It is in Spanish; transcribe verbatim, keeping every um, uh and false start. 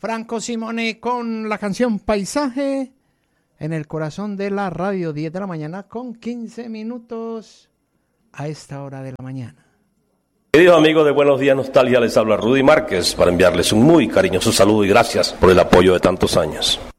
Franco Simone con la canción Paisaje en el corazón de la radio, diez de la mañana con quince minutos a esta hora de la mañana. Queridos amigos de Buenos Días Nostalgia, les habla Rudy Márquez para enviarles un muy cariñoso saludo y gracias por el apoyo de tantos años.